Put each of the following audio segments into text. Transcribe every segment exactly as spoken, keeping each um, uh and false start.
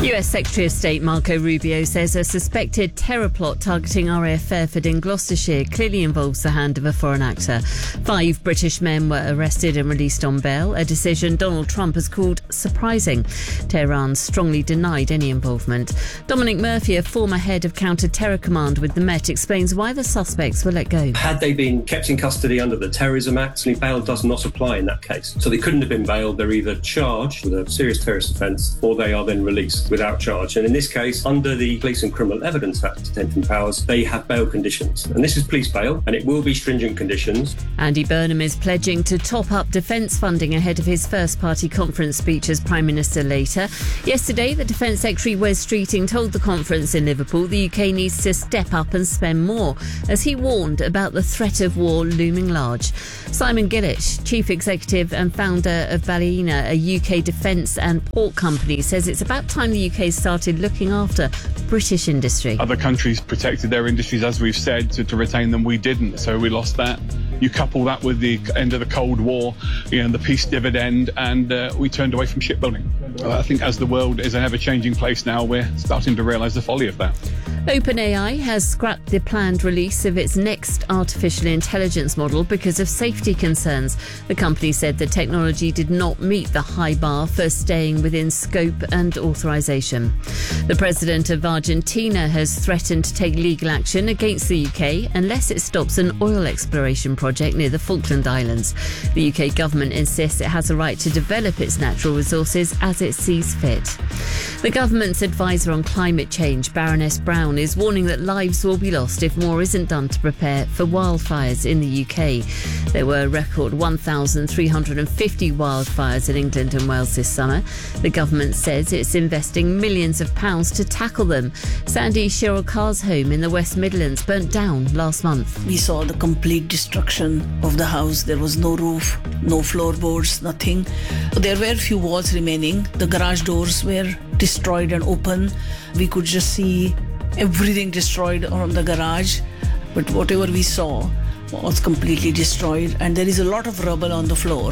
U S Secretary of State Marco Rubio says a suspected terror plot targeting R A F Fairford in Gloucestershire clearly involves the hand of a foreign actor. Five British men were arrested and released on bail, a decision Donald Trump has called surprising. Tehran strongly denied any involvement. Dominic Murphy, a former head of counter-terror command with the Met, explains why the suspects were let go. Had they been kept in custody under the Terrorism Act, bail does not apply in that case. So they couldn't have been bailed. They're either charged with a serious terrorist offence or they are then released without charge. And in this case, under the Police and Criminal Evidence Act detention powers, they have bail conditions. And this is police bail, and it will be stringent conditions. Andy Burnham is pledging to top up defence funding ahead of his first party conference speech as Prime Minister later. Yesterday, the Defence Secretary Wes Streeting told the conference in Liverpool the U K needs to step up and spend more, as he warned about the threat of war looming large. Simon Gillich, Chief Executive and founder of Ballina, a U K defence and port company, says it's about time the U K started looking after British industry. Other countries protected their industries, as we've said, to, to retain them. We didn't, so we lost that. You couple that with the end of the Cold War, you know, the peace dividend, and uh, we turned away from shipbuilding. Uh, I think as the world is an ever-changing place now, we're starting to realise the folly of that. OpenAI has scrapped the planned release of its next artificial intelligence model because of safety concerns. The company said the technology did not meet the high bar for staying within scope and authorization. The president of Argentina has threatened to take legal action against the U K unless it stops an oil exploration project near the Falkland Islands. The U K government insists it has a right to develop its natural resources as it sees fit. The government's advisor on climate change, Baroness Brown, is warning that lives will be lost if more isn't done to prepare for wildfires in the U K. There were a record one thousand three hundred fifty wildfires in England and Wales this summer. The government says it's investing millions of pounds to tackle them. Sandy Cheryl Carr's home in the West Midlands burnt down last month. We saw the complete destruction of the house. There was no roof, no floorboards, nothing. There were a few walls remaining. The garage doors were destroyed and open. We could just see everything destroyed on the garage, but whatever we saw was completely destroyed, and there is a lot of rubble on the floor.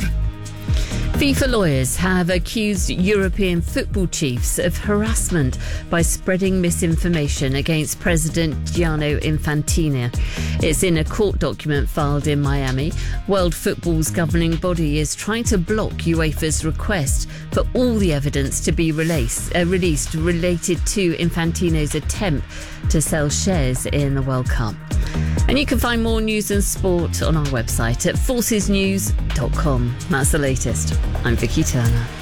FIFA lawyers have accused European football chiefs of harassment by spreading misinformation against President Gianni Infantino. It's in a court document filed in Miami. World Football's governing body is trying to block UEFA's request for all the evidence to be released, uh, released related to Infantino's attempt to sell shares in the World Cup. And you can find more news and sport on our website at forces news dot com. That's the latest. I'm Vicky Turner.